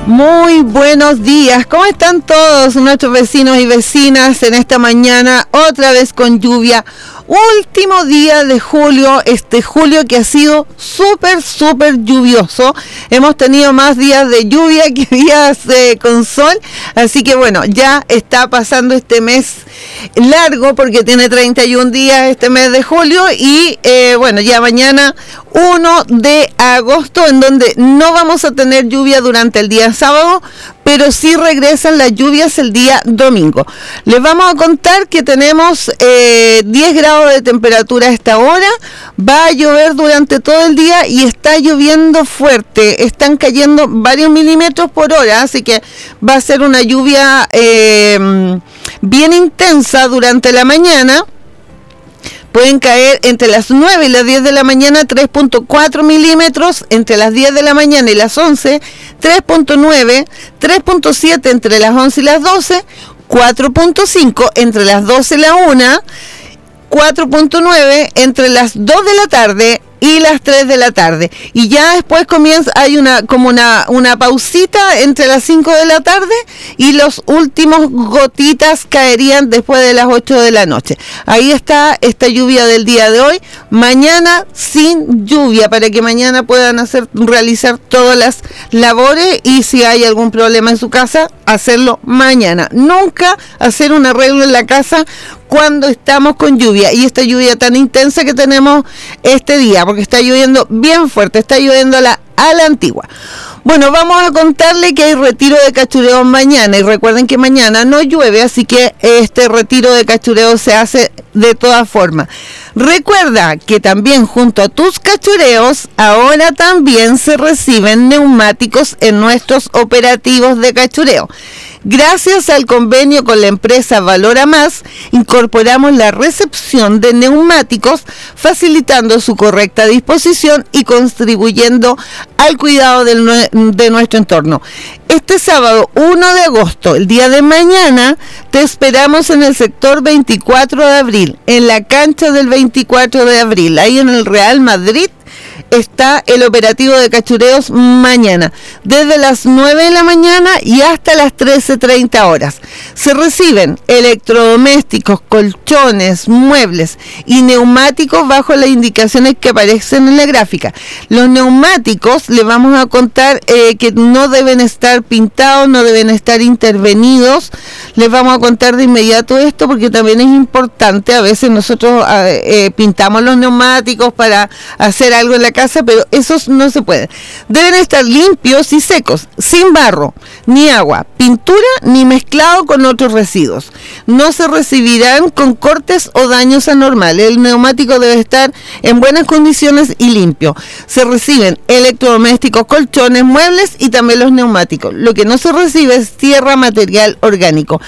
Muy buenos días, ¿cómo están todos nuestros vecinos y vecinas en esta mañana? Otra vez con lluvia, último día de julio, este julio que ha sido súper lluvioso. Hemos tenido más días de lluvia que días con sol, así que bueno, ya está pasando este mes largo porque tiene 31 días este mes de julio y bueno, ya mañana 1 de agosto, en donde no vamos a tener lluvia durante el día sábado, pero sí regresan las lluvias el día domingo. Les vamos a contar que tenemos 10 grados de temperatura a esta hora, va a llover durante todo el día y está lloviendo fuerte, están cayendo varios milímetros por hora, así que va a ser una lluvia bien intensa durante la mañana. Pueden caer entre las 9 y las 10 de la mañana 3.4 milímetros, entre las 10 de la mañana y las 11, 3.9, 3.7 entre las 11 y las 12, 4.5 entre las 12 y la 1, 4.9 entre las 2 de la tarde y las 3 de la tarde. Y ya después comienza, hay una pausita entre las 5 de la tarde y los últimos gotitas caerían después de las 8 de la noche. Ahí está esta lluvia del día de hoy. Mañana sin lluvia, para que mañana puedan realizar todas las labores, y si hay algún problema en su casa, hacerlo mañana. Nunca hacer un arreglo en la casa cuando estamos con lluvia, y esta lluvia tan intensa que tenemos este día, porque está lloviendo bien fuerte, está lloviendo a la antigua. Bueno, vamos a contarle que hay retiro de cachureo mañana, y recuerden que mañana no llueve, así que este retiro de cachureo se hace de todas formas. Recuerda que también junto a tus cachureos, ahora también se reciben neumáticos en nuestros operativos de cachureo. Gracias al convenio con la empresa Valora Más, incorporamos la recepción de neumáticos, facilitando su correcta disposición y contribuyendo al cuidado de nuestro entorno. Este sábado 1 de agosto, el día de mañana, te esperamos en el sector 24 de abril, en la cancha del 24 de abril, ahí en el Real Madrid. Está el operativo de cachureos mañana, desde las 9 de la mañana y hasta las 13:30 horas. Se reciben electrodomésticos, colchones, muebles y neumáticos bajo las indicaciones que aparecen en la gráfica. Los neumáticos, les vamos a contar que no deben estar pintados, no deben estar intervenidos. Les vamos a contar de inmediato esto porque también es importante. A veces nosotros pintamos los neumáticos para hacer algo en la casa, pero esos no se pueden. Deben estar limpios y secos, sin barro, ni agua, pintura, ni mezclado con otros residuos. No se recibirán con cortes o daños anormales. El neumático debe estar en buenas condiciones y limpio. Se reciben electrodomésticos, colchones, muebles y también los neumáticos. Lo que no se recibe es tierra, material orgánico.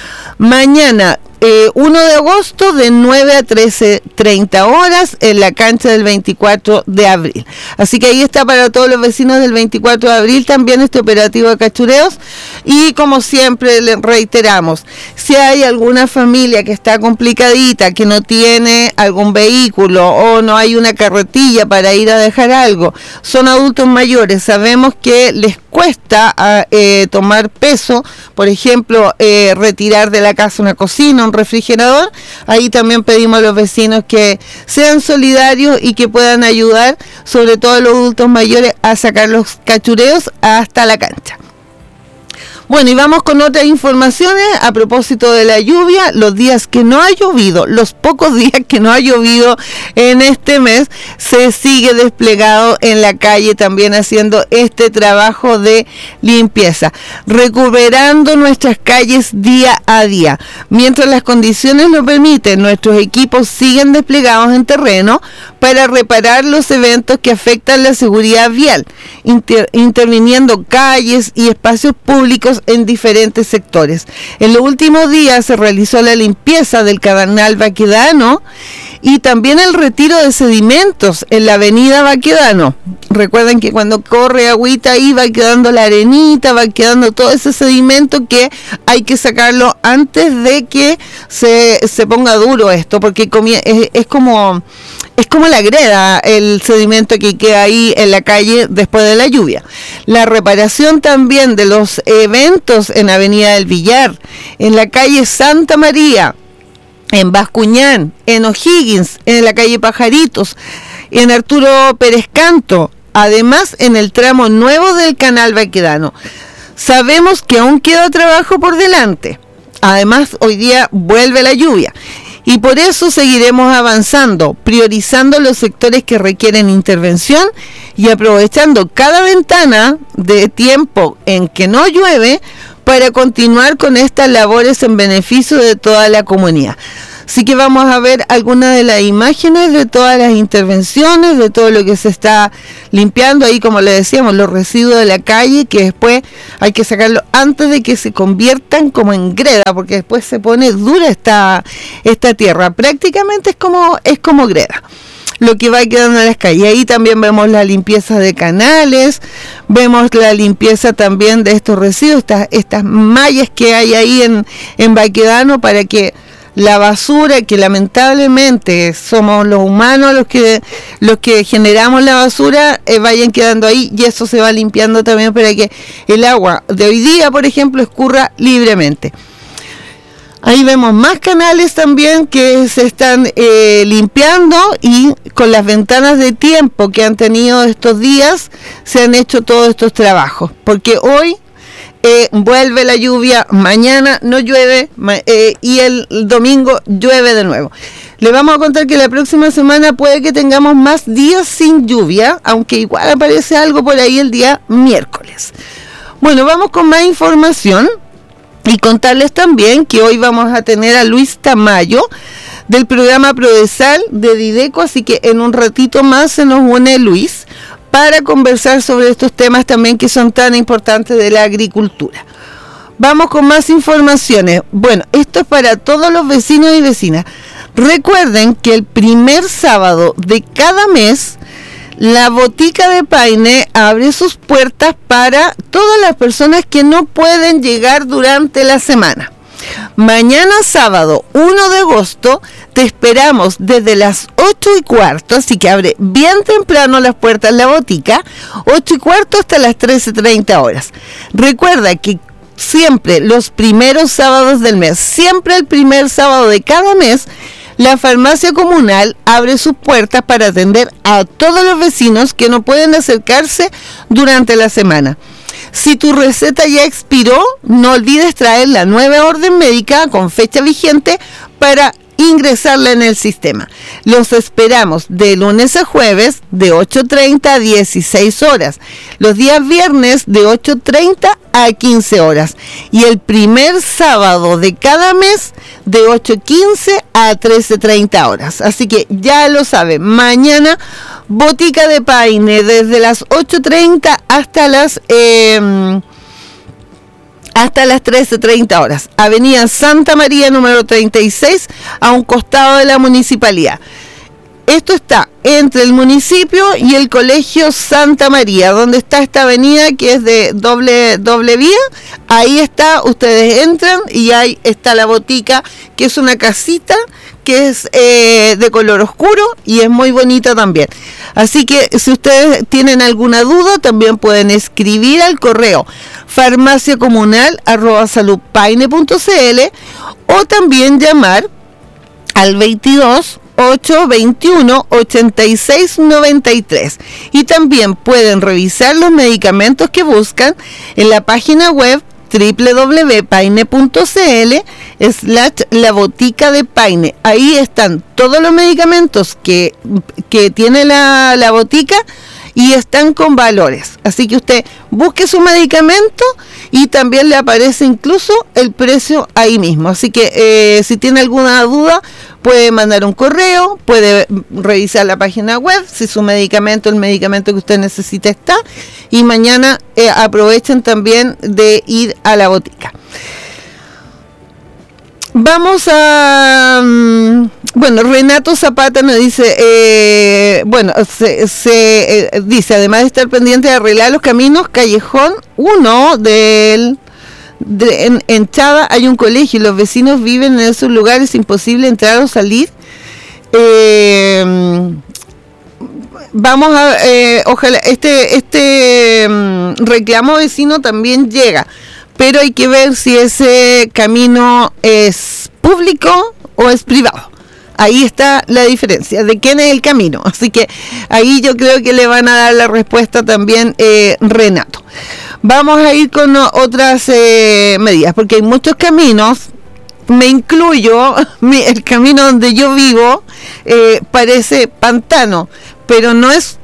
Mañana 1 de agosto de 9 a 13:30 horas en la cancha del 24 de abril. Así que ahí está para todos los vecinos del 24 de abril también este operativo de cachureos. Y como siempre les reiteramos, si hay alguna familia que está complicadita, que no tiene algún vehículo o no hay una carretilla para ir a dejar algo, son adultos mayores, sabemos que les cuesta tomar peso, por ejemplo, retirar de la casa una cocina, un refrigerador. Ahí también pedimos a los vecinos que sean solidarios y que puedan ayudar, sobre todo a los adultos mayores, a sacar los cachureos hasta la cancha. Bueno, y vamos con otras informaciones a propósito de la lluvia. Los días que no ha llovido, los pocos días que no ha llovido en este mes, se sigue desplegado en la calle también haciendo este trabajo de limpieza, recuperando nuestras calles día a día. Mientras las condiciones lo permiten, nuestros equipos siguen desplegados en terreno para reparar los eventos que afectan la seguridad vial, interviniendo calles y espacios públicos en diferentes sectores. En los últimos días se realizó la limpieza del Canal Baquedano y también el retiro de sedimentos en la avenida Baquedano. Recuerden que cuando corre agüita ahí va quedando la arenita, va quedando todo ese sedimento que hay que sacarlo antes de que se ponga duro esto, porque es como es como la greda, el sedimento que queda ahí en la calle después de la lluvia. La reparación también de los eventos en Avenida del Villar, en la calle Santa María, en Bascuñán, en O'Higgins, en la calle Pajaritos, en Arturo Pérez Canto, además en el tramo nuevo del Canal Baquedano. Sabemos que aún queda trabajo por delante. Además, hoy día vuelve la lluvia. Y por eso seguiremos avanzando, priorizando los sectores que requieren intervención y aprovechando cada ventana de tiempo en que no llueve para continuar con estas labores en beneficio de toda la comunidad. Así que vamos a ver algunas de las imágenes de todas las intervenciones, de todo lo que se está limpiando ahí, como le decíamos, los residuos de la calle, que después hay que sacarlos antes de que se conviertan como en greda, porque después se pone dura esta tierra. Prácticamente es como greda lo que va quedando en las calles. Ahí también vemos la limpieza de canales, vemos la limpieza también de estos residuos, estas mallas que hay ahí en Baquedano, para que la basura, que lamentablemente somos los humanos los que generamos la basura, vayan quedando ahí, y eso se va limpiando también para que el agua de hoy día, por ejemplo, escurra libremente. Ahí vemos más canales también que se están limpiando, y con las ventanas de tiempo que han tenido estos días se han hecho todos estos trabajos, porque hoy vuelve la lluvia, mañana no llueve y el domingo llueve de nuevo. Le vamos a contar que la próxima semana puede que tengamos más días sin lluvia, aunque igual aparece algo por ahí el día miércoles. Bueno, vamos con más información y contarles también que hoy vamos a tener a Luis Tamayo del programa Prodesal de Dideco, así que en un ratito más se nos une Luis para conversar sobre estos temas también que son tan importantes de la agricultura. Vamos con más informaciones. Bueno, esto es para todos los vecinos y vecinas. Recuerden que el primer sábado de cada mes, la Botica de Paine abre sus puertas para todas las personas que no pueden llegar durante la semana. Mañana sábado 1 de agosto te esperamos desde las 8:15, así que abre bien temprano las puertas la botica, 8:15 hasta las 13:30 horas. Recuerda que siempre los primeros sábados del mes, siempre el primer sábado de cada mes, la farmacia comunal abre sus puertas para atender a todos los vecinos que no pueden acercarse durante la semana. Si tu receta ya expiró, no olvides traer la nueva orden médica con fecha vigente para ingresarla en el sistema. Los esperamos de lunes a jueves de 8:30 a 16 horas. Los días viernes de 8:30 a 15 horas. Y el primer sábado de cada mes de 8:15 a 13:30 horas. Así que ya lo saben, mañana Botica de Paine desde las 8:30 hasta las 13:30 horas. Avenida Santa María número 36, a un costado de la municipalidad. Esto está entre el municipio y el Colegio Santa María, donde está esta avenida que es de doble vía. Ahí está, ustedes entran y ahí está la botica, que es una casita que es de color oscuro y es muy bonita también. Así que si ustedes tienen alguna duda, también pueden escribir al correo farmaciacomunal@saludpaine.cl o también llamar al 22-821-8693. Y también pueden revisar los medicamentos que buscan en la página web www.paine.cl/la botica de Paine. Ahí están todos los medicamentos que tiene la botica y están con valores. Así que usted busque su medicamento y también le aparece incluso el precio ahí mismo. Así que si tiene alguna duda, puede mandar un correo, puede revisar la página web, si el medicamento que usted necesita está, y mañana aprovechen también de ir a la botica. Vamos a... bueno, Renato Zapata nos dice, dice, además de estar pendiente de arreglar los caminos, Callejón 1 en Chava hay un colegio y los vecinos viven en esos lugares, imposible entrar o salir. vamos a, ojalá, este reclamo vecino también llega, pero hay que ver si ese camino es público o es privado. Ahí está la diferencia de quién es el camino. Así que ahí yo creo que le van a dar la respuesta también Renato. Vamos a ir con otras medidas, porque hay muchos caminos. Me incluyo, el camino donde yo vivo parece pantano, pero es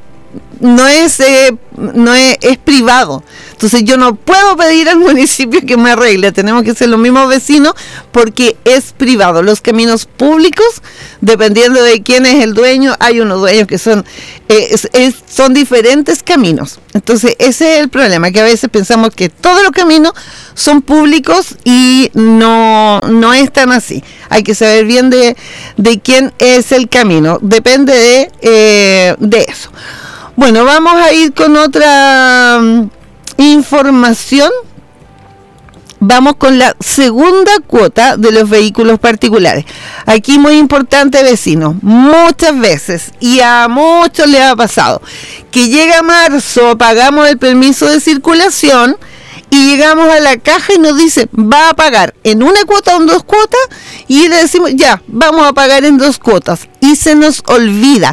privado. Entonces yo no puedo pedir al municipio que me arregle, tenemos que ser los mismos vecinos porque es privado. Los caminos públicos, dependiendo de quién es el dueño, hay unos dueños que son diferentes caminos. Entonces ese es el problema, que a veces pensamos que todos los caminos son públicos y no es tan así. Hay que saber bien de quién es el camino, depende de eso. Bueno, vamos a ir con otra información. Vamos con la segunda cuota de los vehículos particulares. Aquí muy importante, vecinos, muchas veces, y a muchos les ha pasado, que llega marzo, pagamos el permiso de circulación y llegamos a la caja y nos dice, va a pagar en una cuota o en dos cuotas, y le decimos, ya, vamos a pagar en dos cuotas, y se nos olvida.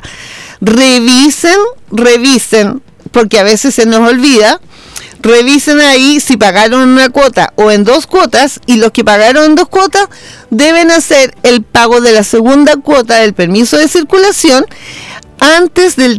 Revisen, porque a veces se nos olvida. Revisen ahí si pagaron en una cuota o en dos cuotas, y los que pagaron en dos cuotas deben hacer el pago de la segunda cuota del permiso de circulación antes del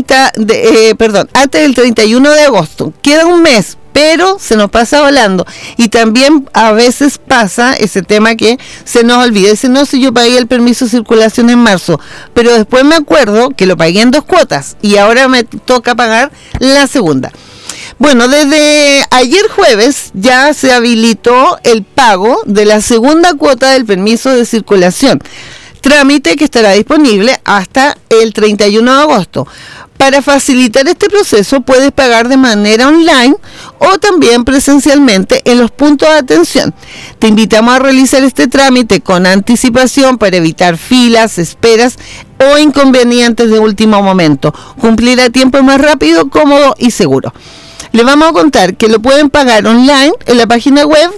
31 de agosto. Queda un mes, pero se nos pasa volando. Y también a veces pasa ese tema que se nos olvida. Dice, no, si yo pagué el permiso de circulación en marzo, pero después me acuerdo que lo pagué en dos cuotas y ahora me toca pagar la segunda. Bueno, desde ayer jueves ya se habilitó el pago de la segunda cuota del permiso de circulación. Trámite que estará disponible hasta el 31 de agosto. Para facilitar este proceso puedes pagar de manera online o también presencialmente en los puntos de atención. Te invitamos a realizar este trámite con anticipación para evitar filas, esperas o inconvenientes de último momento. Cumplir a tiempo más rápido, cómodo y seguro. Les vamos a contar que lo pueden pagar online en la página web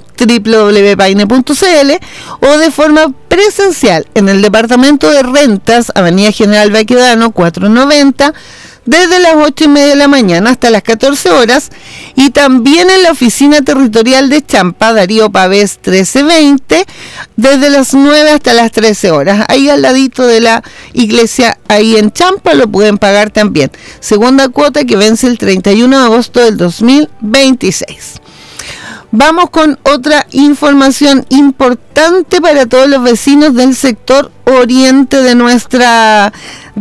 www.paine.cl o de forma presencial en el Departamento de Rentas, Avenida General Baquedano 490, desde las 8:30 de la mañana hasta las 14 horas, y también en la oficina territorial de Champa, Darío Pavés 1320, desde las 9 hasta las 13 horas. Ahí al ladito de la iglesia, ahí en Champa, lo pueden pagar también. Segunda cuota que vence el 31 de agosto del 2026. Vamos con otra información importante para todos los vecinos del sector oriente de nuestra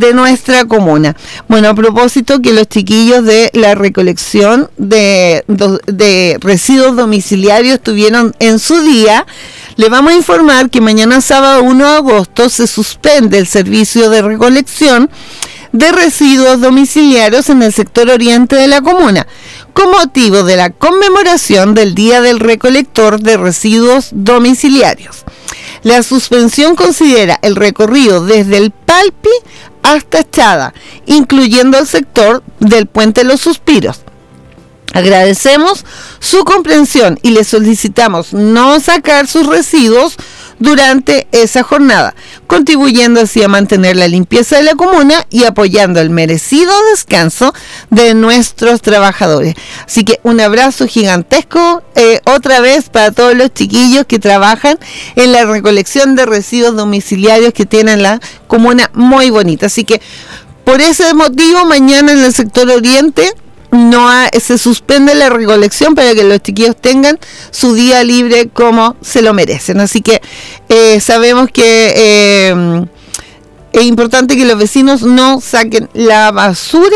comuna. Bueno, a propósito que los chiquillos de la recolección de residuos domiciliarios tuvieron en su día, le vamos a informar que mañana sábado 1 de agosto se suspende el servicio de recolección de residuos domiciliarios en el sector oriente de la comuna, con motivo de la conmemoración del Día del Recolector de Residuos Domiciliarios. La suspensión considera el recorrido desde el Palpi hasta Chada, incluyendo el sector del Puente de los Suspiros. Agradecemos su comprensión y le solicitamos no sacar sus residuos durante esa jornada, contribuyendo así a mantener la limpieza de la comuna y apoyando el merecido descanso de nuestros trabajadores. Así que un abrazo gigantesco otra vez para todos los chiquillos que trabajan en la recolección de residuos domiciliarios que tienen la comuna muy bonita. Así que por ese motivo mañana en el sector oriente se suspende la recolección para que los chiquillos tengan su día libre como se lo merecen. Así que sabemos que es importante que los vecinos no saquen la basura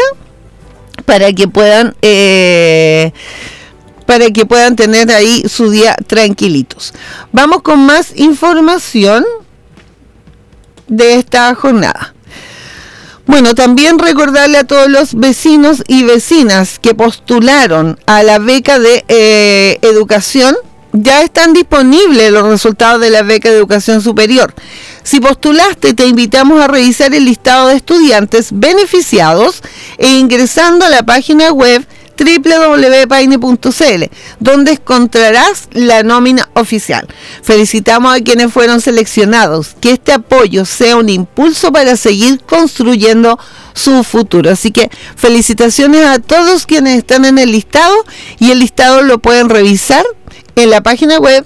para que puedan tener ahí su día tranquilitos. Vamos con más información de esta jornada. Bueno, también recordarle a todos los vecinos y vecinas que postularon a la beca de educación, ya están disponibles los resultados de la beca de educación superior. Si postulaste, te invitamos a revisar el listado de estudiantes beneficiados e ingresando a la página web www.paine.cl, donde encontrarás la nómina oficial. Felicitamos a quienes fueron seleccionados. Que este apoyo sea un impulso para seguir construyendo su futuro. Así que felicitaciones a todos quienes están en el listado, y el listado lo pueden revisar en la página web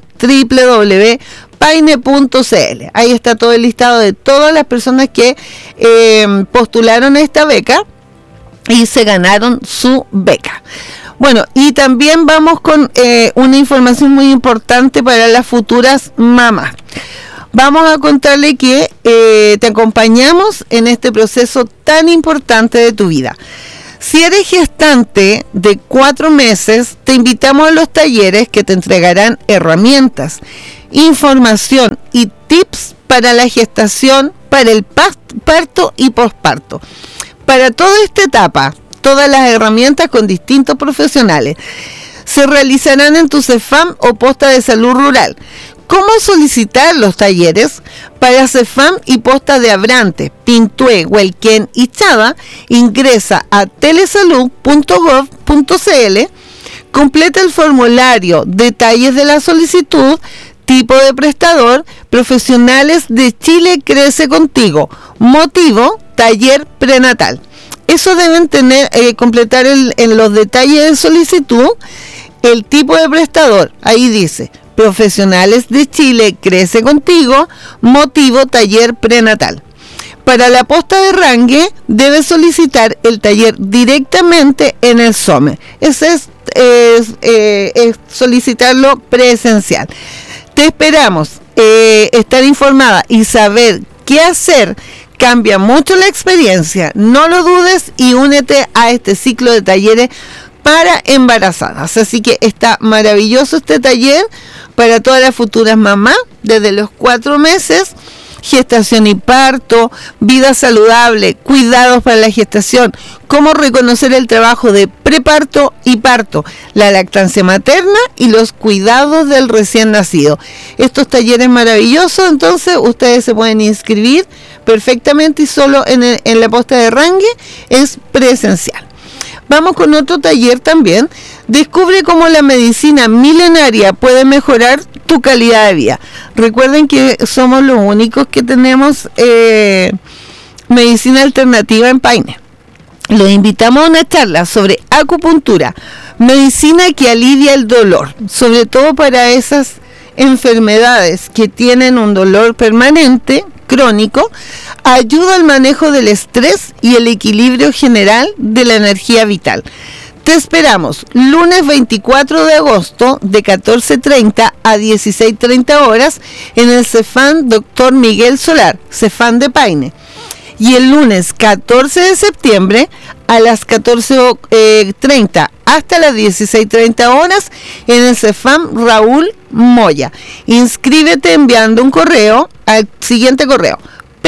www.paine.cl. Ahí está todo el listado de todas las personas que postularon a esta beca y se ganaron su beca. Bueno, y también vamos con una información muy importante para las futuras mamás. Vamos a contarle que te acompañamos en este proceso tan importante de tu vida. Si eres gestante de 4 meses, te invitamos a los talleres que te entregarán herramientas, información y tips para la gestación, para el parto y posparto. Para toda esta etapa, todas las herramientas con distintos profesionales se realizarán en tu CEFAM o posta de salud rural. ¿Cómo solicitar los talleres? Para CEFAM y posta de Abrantes, Pintué, Huelquén y Chava, ingresa a telesalud.gov.cl, completa el formulario, detalles de la solicitud, tipo de prestador, profesionales de Chile Crece Contigo, motivo, taller prenatal. Eso deben tener, completar en los detalles de solicitud, el tipo de prestador, ahí dice, profesionales de Chile Crece Contigo, motivo, taller prenatal. Para la posta de Rangue, debes solicitar el taller directamente en el SOME. Ese es solicitarlo presencial. Te esperamos. Estar informada y saber qué hacer cambia mucho la experiencia. No lo dudes y únete a este ciclo de talleres para embarazadas. Así que está maravilloso este taller para todas las futuras mamás, desde los 4 meses, gestación y parto, vida saludable, cuidados para la gestación, cómo reconocer el trabajo de preparto y parto, la lactancia materna y los cuidados del recién nacido. Estos talleres maravillosos, entonces ustedes se pueden inscribir perfectamente y solo en la posta de Rangue es presencial. Vamos con otro taller también. Descubre cómo la medicina milenaria puede mejorar tu calidad de vida. Recuerden que somos los únicos que tenemos medicina alternativa en Paine. Los invitamos a una charla sobre acupuntura, medicina que alivia el dolor, sobre todo para esas enfermedades que tienen un dolor permanente, crónico, ayuda al manejo del estrés y el equilibrio general de la energía vital. Te esperamos lunes 24 de agosto de 14:30 a 16:30 horas en el CEFAM Dr. Miguel Solar, CEFAM de Paine. Y el lunes 14 de septiembre a las 14:30 hasta las 16:30 horas en el CEFAM Raúl Moya. Inscríbete enviando un correo al siguiente correo: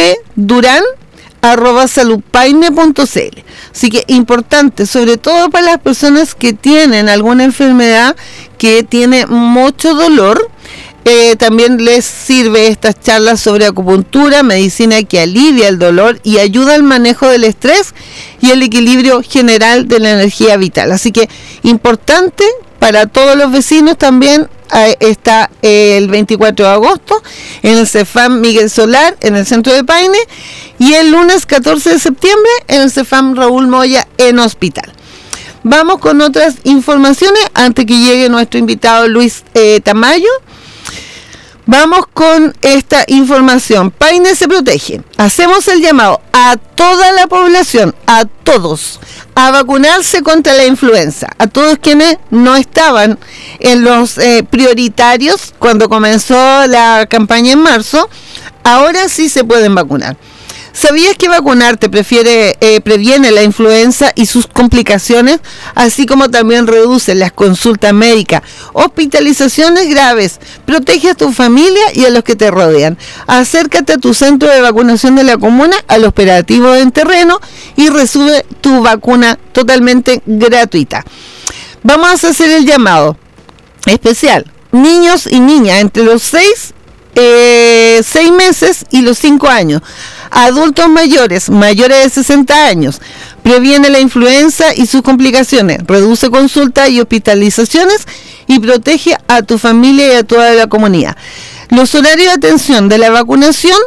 pduran@saludpaine.cl. Así que importante, sobre todo para las personas que tienen alguna enfermedad que tiene mucho dolor. También les sirve estas charlas sobre acupuntura, medicina que alivia el dolor y ayuda al manejo del estrés y el equilibrio general de la energía vital. Así que importante para todos los vecinos también. Está el 24 de agosto en el CEFAM Miguel Solar en el centro de Paine, y el lunes 14 de septiembre en el CEFAM Raúl Moya en Hospital. Vamos con otras informaciones antes que llegue nuestro invitado Luis Tamayo. Vamos con esta información. Paine se protege. Hacemos el llamado a toda la población, a todos, a vacunarse contra la influenza. A todos quienes no estaban en los prioritarios cuando comenzó la campaña en marzo, ahora sí se pueden vacunar. ¿Sabías que vacunarte previene la influenza y sus complicaciones, así como también reduce las consultas médicas, hospitalizaciones graves? Protege a tu familia y a los que te rodean. Acércate a tu centro de vacunación de la comuna, al operativo en terreno, y recibe tu vacuna totalmente gratuita. Vamos a hacer el llamado especial. Niños y niñas entre los 6 6 meses y los 5 años. Adultos mayores de 60 años. Previene la influenza y sus complicaciones, reduce consultas y hospitalizaciones y protege a tu familia y a toda la comunidad. Los horarios de atención de la vacunación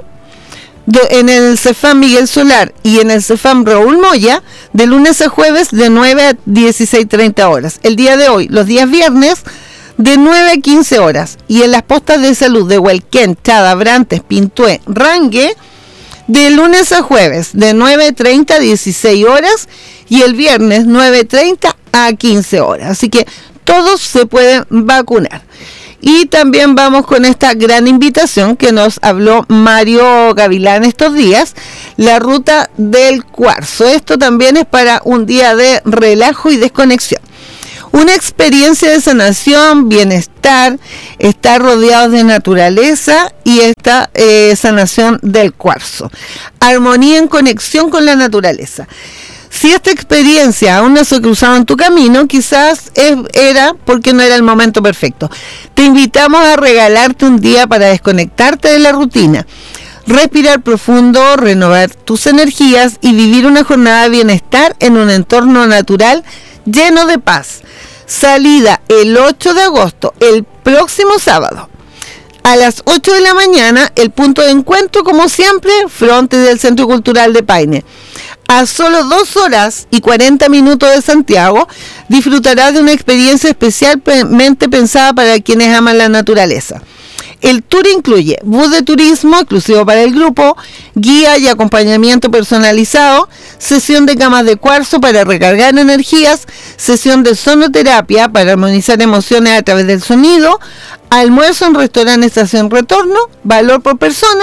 en el CEFAM Miguel Solar y en el CEFAM Raúl Moya, de lunes a jueves de 9 a 16:30 horas. El día de hoy, los días viernes, de 9 a 15 horas. Y en las postas de salud de Huelquén, Chada, Brantes, Pintué, Rangue, de lunes a jueves, de 9:30 a 16 horas. Y el viernes, 9:30 a 15 horas. Así que todos se pueden vacunar. Y también vamos con esta gran invitación que nos habló Mario Gavilán estos días, la ruta del cuarzo. Esto también es para un día de relajo y desconexión. Una experiencia de sanación, bienestar, estar rodeados de naturaleza y esta sanación del cuarzo. Armonía en conexión con la naturaleza. Si esta experiencia aún no se cruzaba en tu camino, quizás era porque no era el momento perfecto. Te invitamos a regalarte un día para desconectarte de la rutina, respirar profundo, renovar tus energías y vivir una jornada de bienestar en un entorno natural lleno de paz. Salida el 8 de agosto, el próximo sábado. A las 8 de la mañana, el punto de encuentro, como siempre, frente del Centro Cultural de Paine. A solo 2 horas y 40 minutos de Santiago, disfrutarás de una experiencia especialmente pensada para quienes aman la naturaleza. El tour incluye bus de turismo exclusivo para el grupo, guía y acompañamiento personalizado, sesión de camas de cuarzo para recargar energías, sesión de sonoterapia para armonizar emociones a través del sonido, almuerzo en restaurante Estación Retorno, valor por persona,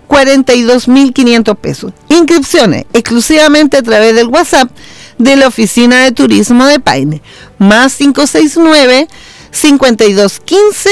42.500 pesos. Inscripciones exclusivamente a través del WhatsApp de la Oficina de Turismo de Paine, más 569 5215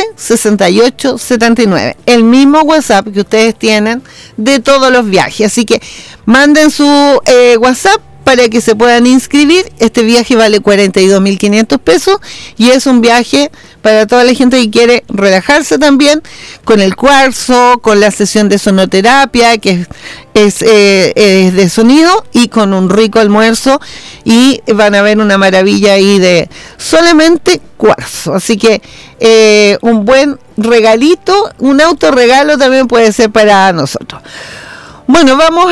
6879, el mismo WhatsApp que ustedes tienen de todos los viajes. Así que manden su WhatsApp para que se puedan inscribir. Este viaje vale 42.500 pesos y es un viaje para toda la gente que quiere relajarse también con el cuarzo, con la sesión de sonoterapia que es de sonido y con un rico almuerzo, y van a ver una maravilla ahí de solamente cuarzo. Así que un buen regalito, un autorregalo también puede ser para nosotros. Bueno, vamos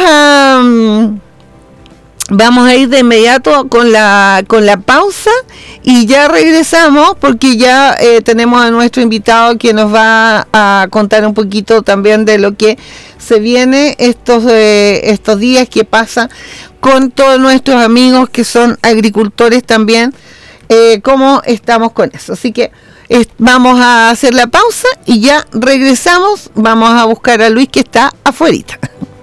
a ir de inmediato con la pausa y ya regresamos porque ya tenemos a nuestro invitado que nos va a contar un poquito también de lo que se viene estos días que pasa con todos nuestros amigos que son agricultores también, cómo estamos con eso. Así que vamos a hacer la pausa y ya regresamos. Vamos a buscar a Luis que está afuerita.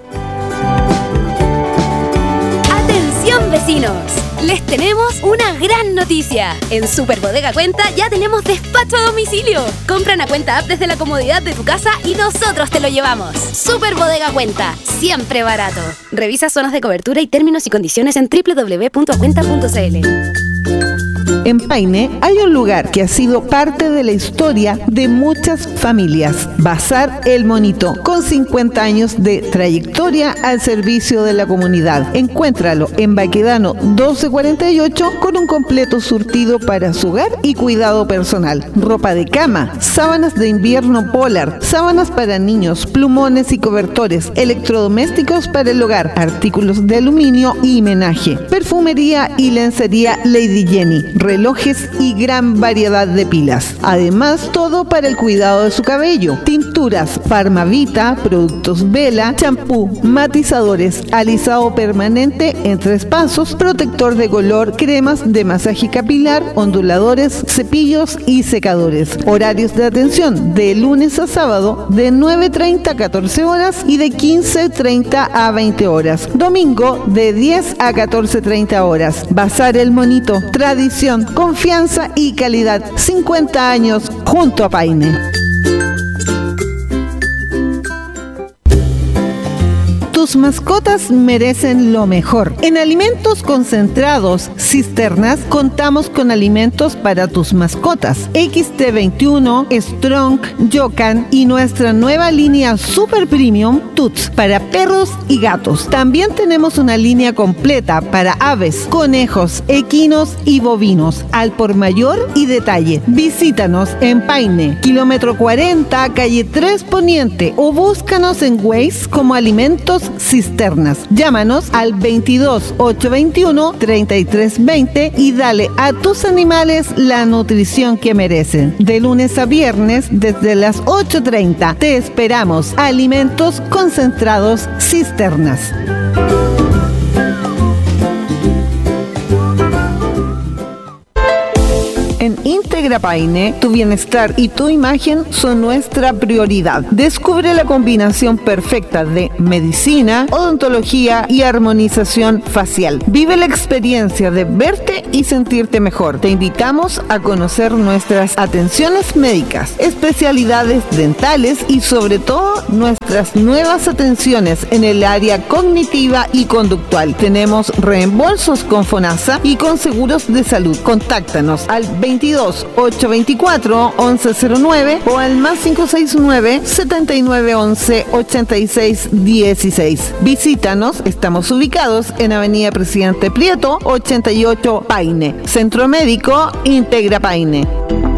Vecinos, les tenemos una gran noticia. En Super Bodega Cuenta ya tenemos despacho a domicilio. Compra una cuenta app desde la comodidad de tu casa y nosotros te lo llevamos. Super Bodega Cuenta, siempre barato. Revisa zonas de cobertura y términos y condiciones en www.acuenta.cl. En Paine hay un lugar que ha sido parte de la historia de muchas familias. Bazar El Monito, con 50 años de trayectoria al servicio de la comunidad. Encuéntralo en Baquedano 1248 con un completo surtido para su hogar y cuidado personal. Ropa de cama, sábanas de invierno polar, sábanas para niños, plumones y cobertores, electrodomésticos para el hogar, artículos de aluminio y menaje, perfumería y lencería Lady Jenny, relojes y gran variedad de pilas. Además, todo para el cuidado de su cabello. Tinturas Farmavita, productos Vela, champú, matizadores, alisado permanente en 3 pasos, protector de color, cremas de masaje capilar, onduladores, cepillos y secadores. Horarios de atención de lunes a sábado de 9:30 a 14 horas y de 15:30 a 20 horas. Domingo de 10 a 14:30 horas. Bazar El Monito, tradición, confianza y calidad. 50 años junto a tus mascotas merecen lo mejor. En Alimentos Concentrados Cisternas contamos con alimentos para tus mascotas. XT21, Strong, Yokan y nuestra nueva línea Super Premium Tuts para perros y gatos. También tenemos una línea completa para aves, conejos, equinos y bovinos, al por mayor y detalle. Visítanos en Paine, kilómetro 40, calle 3 Poniente, o búscanos en Waze como Alimentos Cisternas. Llámanos al 22 821 3320 y dale a tus animales la nutrición que merecen. De lunes a viernes desde las 8:30 te esperamos. Alimentos Concentrados Cisternas. En Integra Paine, tu bienestar y tu imagen son nuestra prioridad. Descubre la combinación perfecta de medicina, odontología y armonización facial. Vive la experiencia de verte y sentirte mejor. Te invitamos a conocer nuestras atenciones médicas, especialidades dentales y sobre todo nuestras nuevas atenciones en el área cognitiva y conductual. Tenemos reembolsos con FONASA y con seguros de salud. Contáctanos al 22 824 1109 o al más 569 7911 8616. Visítanos, estamos ubicados en Avenida Presidente Prieto 88 Paine. Centro Médico Integra Paine.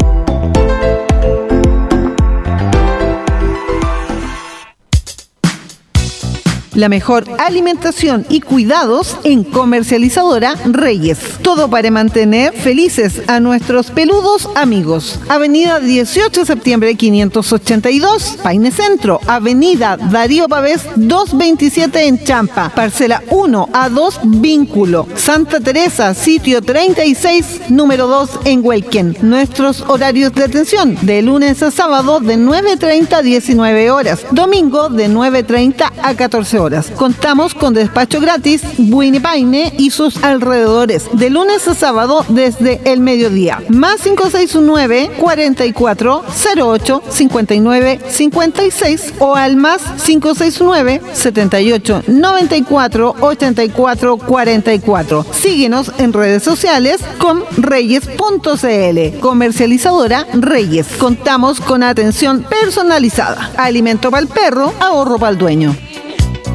La mejor alimentación y cuidados en Comercializadora Reyes. Todo para mantener felices a nuestros peludos amigos. Avenida 18 de septiembre 582, Paine Centro. Avenida Darío Pavés 227 en Champa. Parcela 1 a 2 Vínculo. Santa Teresa, sitio 36, número 2 en Huelquén. Nuestros horarios de atención: de lunes a sábado de 9:30 a 19 horas. Domingo de 9:30 a 14 horas. Contamos con despacho gratis Buini Paine y sus alrededores de lunes a sábado desde el mediodía. Más 569 44 08 59 56 o al más 569 78 94 84 44. Síguenos en redes sociales con reyes.cl. Comercializadora Reyes. Contamos con atención personalizada. Alimento para el perro, ahorro para el dueño.